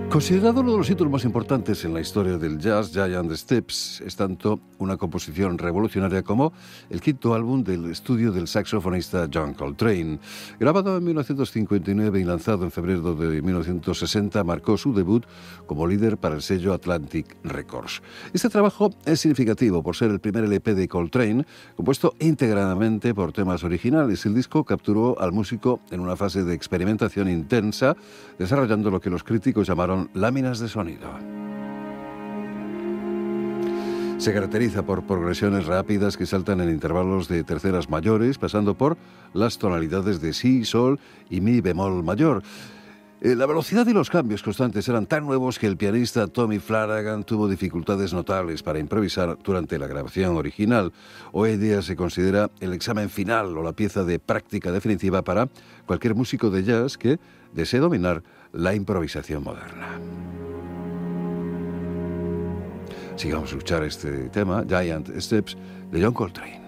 Considerado uno de los hitos más importantes en la historia del jazz, Giant Steps es tanto una composición revolucionaria como el quinto álbum del estudio del saxofonista John Coltrane. Grabado en 1959 y lanzado en febrero de 1960, marcó su debut como líder para el sello Atlantic Records. Este trabajo es significativo por ser el primer LP de Coltrane, compuesto íntegramente por temas originales. El disco capturó al músico en una fase de experimentación intensa, desarrollando lo que los críticos llamaron láminas de sonido. Se caracteriza por progresiones rápidas que saltan en intervalos de terceras mayores, pasando por las tonalidades de si, sol y mi bemol mayor. La velocidad y los cambios constantes eran tan nuevos que el pianista Tommy Flanagan tuvo dificultades notables para improvisar durante la grabación original. Hoy en día se considera el examen final o la pieza de práctica definitiva para cualquier músico de jazz que desee dominar la improvisación moderna. Sigamos a escuchar este tema, Giant Steps, de John Coltrane.